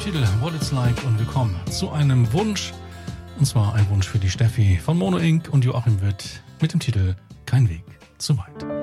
Titel What It's Like und wir kommen zu einem Wunsch. Und zwar ein Wunsch für die Steffi von Mono Inc. und Joachim Witt mit dem Titel Kein Weg zu weit.